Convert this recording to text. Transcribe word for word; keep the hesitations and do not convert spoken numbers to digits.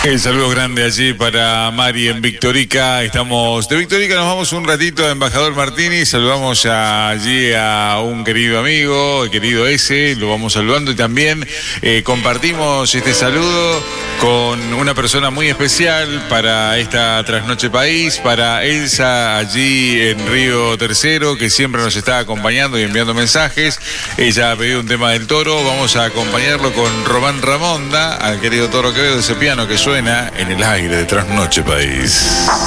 El saludo grande allí para Mari en Victorica. Estamos de Victorica, nos vamos un ratito a Embajador Martínez. Saludamos a, allí a un querido amigo, el querido ese, lo vamos saludando y también eh, compartimos este saludo con una persona muy especial para esta Trasnoche País, para Elsa allí en Río Tercero, que siempre nos está acompañando y enviando mensajes. Ella ha pedido un tema del Toro, vamos a acompañarlo con Román Ramonda, al querido Toro Quevedo, ese piano que suena en el aire de Trasnoche País.